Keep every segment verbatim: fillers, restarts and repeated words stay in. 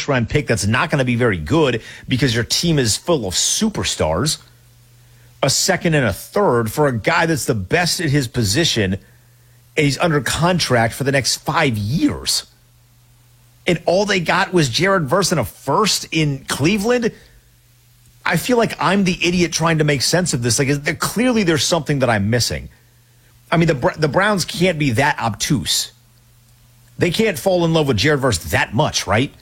first-round pick that's not going to be very good because your team is full of superstars, a second and a third for a guy that's the best at his position, and he's under contract for the next five years. And all they got was Jared Verse and a first in Cleveland. I feel like I'm the idiot trying to make sense of this. Like, there, clearly there's something that I'm missing. I mean, the the Browns can't be that obtuse. They can't fall in love with Jared Verse that much, right?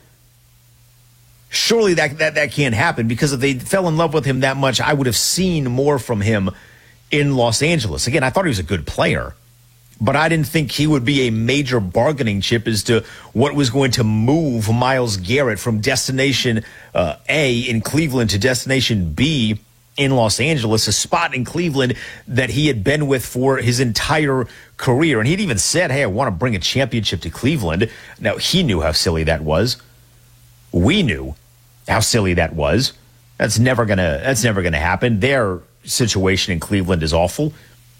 Surely that, that, that can't happen, because if they fell in love with him that much, I would have seen more from him in Los Angeles. Again, I thought he was a good player, but I didn't think he would be a major bargaining chip as to what was going to move Myles Garrett from destination uh, A in Cleveland to destination B in Los Angeles, a spot in Cleveland that he had been with for his entire career. And he'd even said, hey, I want to bring a championship to Cleveland. Now, he knew how silly that was. We knew how silly that was. That's never gonna that's never gonna happen. Their situation in Cleveland is awful.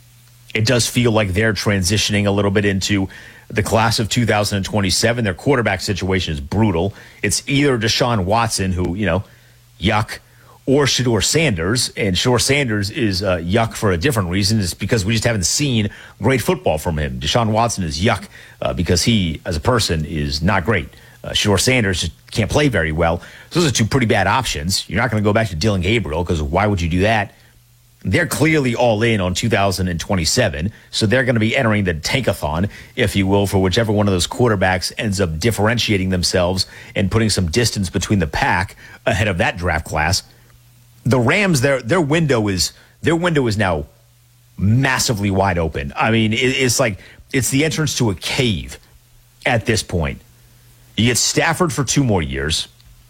It does feel like they're transitioning a little bit into the class of two thousand twenty-seven. Their quarterback situation is brutal. It's either Deshaun Watson, who, you know, yuck, or Shedeur Sanders. And Shedeur Sanders is uh, yuck for a different reason. It's because we just haven't seen great football from him. Deshaun Watson is yuck uh, because he, as a person, is not great. Uh, Shedeur Sanders just can't play very well. So those are two pretty bad options. You're not going to go back to Dylan Gabriel, because why would you do that? They're clearly all in on two thousand twenty-seven, so they're going to be entering the tankathon, if you will, for whichever one of those quarterbacks ends up differentiating themselves and putting some distance between the pack ahead of that draft class. The Rams, their their window is their window is now massively wide open. I mean, it, it's like it's the entrance to a cave at this point. You get Stafford for two more years,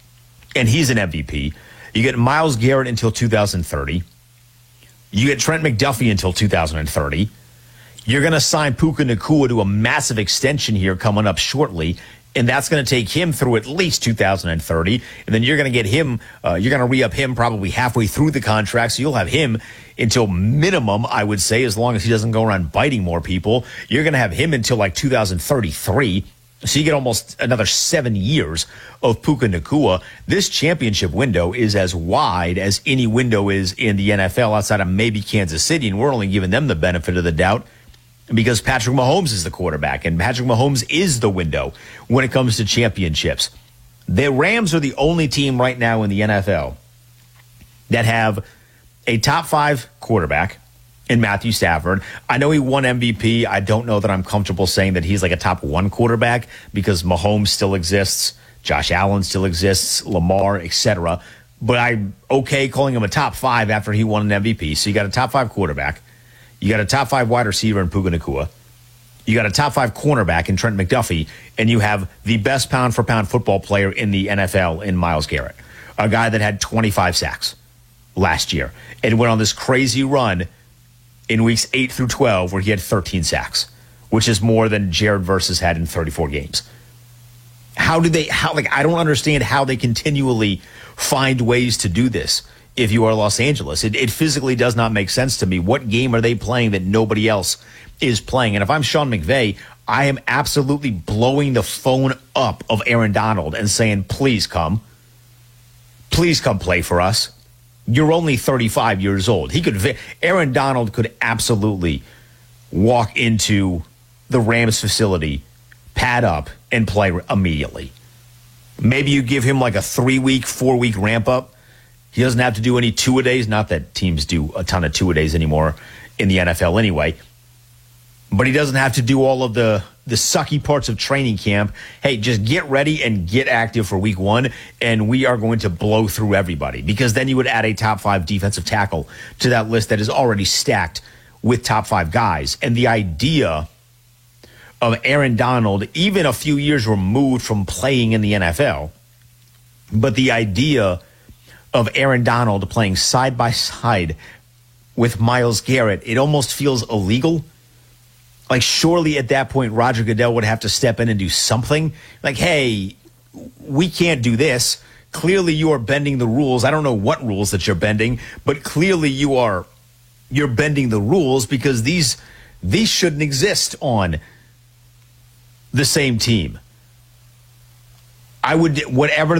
and he's an M V P. You get Myles Garrett until two thousand thirty. You get Trent McDuffie until two thousand thirty. You're going to sign Puka Nacua to a massive extension here coming up shortly, and that's going to take him through at least two thousand thirty. And then you're going to get him, uh, you're going to re-up him probably halfway through the contract, so you'll have him until minimum, I would say, as long as he doesn't go around biting more people. You're going to have him until like two thousand thirty-three. So you get almost another seven years of Puka Nacua. This championship window is as wide as any window is in the N F L outside of maybe Kansas City, and we're only giving them the benefit of the doubt because Patrick Mahomes is the quarterback, and Patrick Mahomes is the window when it comes to championships. The Rams are the only team right now in the N F L that have a top five quarterback in Matthew Stafford. I know he won M V P. I don't know that I'm comfortable saying that he's like a top one quarterback because Mahomes still exists, Josh Allen still exists, Lamar, et cetera. But I'm okay calling him a top five after he won an M V P. So you got a top five quarterback. You got a top five wide receiver in Puka Nacua. You got a top five cornerback in Trent McDuffie. And you have the best pound-for-pound football player in the N F L in Myles Garrett, a guy that had twenty-five sacks last year and went on this crazy run in weeks eight through twelve, where he had thirteen sacks, which is more than Jared Verse had in thirty-four games. How do they, how, like, I don't understand how they continually find ways to do this if you are Los Angeles. It, it physically does not make sense to me. What game are they playing that nobody else is playing? And if I'm Sean McVay, I am absolutely blowing the phone up of Aaron Donald and saying, please come. Please come play for us. You're only thirty-five years old. He could, Aaron Donald could absolutely walk into the Rams facility, pad up, and play immediately. Maybe you give him like a three-week, four-week ramp-up. He doesn't have to do any two-a-days. Not that teams do a ton of two-a-days anymore in the N F L anyway. But he doesn't have to do all of the, the sucky parts of training camp. Hey, just get ready and get active for week one, and we are going to blow through everybody. Because then you would add a top five defensive tackle to that list that is already stacked with top five guys. And the idea of Aaron Donald, even a few years removed from playing in the N F L, but the idea of Aaron Donald playing side by side with Myles Garrett, it almost feels illegal. Like, surely at that point, Roger Goodell would have to step in and do something. Like, hey, we can't do this. Clearly, you are bending the rules. I don't know what rules that you're bending, but clearly you are you're bending the rules because these these shouldn't exist on the same team. I would, whatever